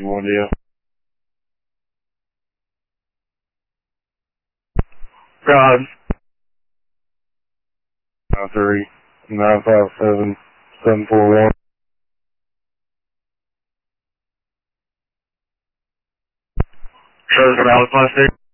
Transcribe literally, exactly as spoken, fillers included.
Bom dia. God. Nine three nine five seven seven four one. Shows around my state.